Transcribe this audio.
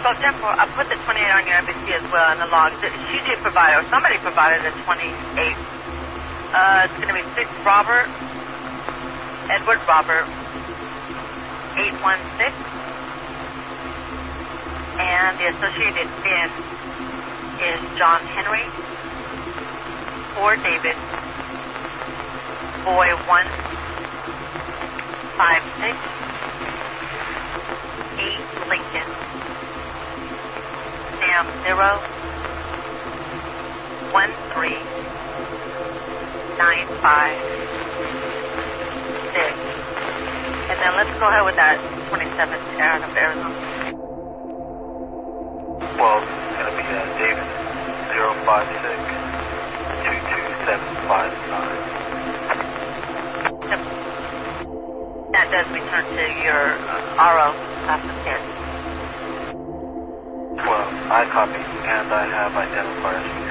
Well, 10-4, I put the 28 on your NBC as well in the log. She did provide, or somebody provided a 28. It's going to be 6 Robert, Edward Robert, 816. And the associated bin is John Henry, 4 David, Boy 156, 8 Lincoln, Sam 0, 13956. And then let's go ahead with that 27th Aaron of Arizona. Well, it's going to be David 056 22759. That does return to your RO after 10. Well, I copy, and I have identifiers